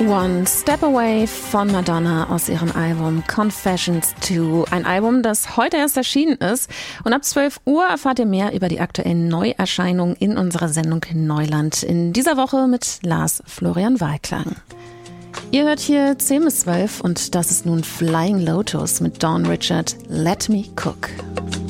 One Step Away von Madonna aus ihrem Album Confessions 2. Ein Album, das heute erst erschienen ist. Und ab 12 Uhr erfahrt ihr mehr über die aktuellen Neuerscheinungen in unserer Sendung Neuland. In dieser Woche mit Lars Florian Walklang. Ihr hört hier 10 bis 12 und das ist nun Flying Lotus mit Dawn Richard, Let Me Cook.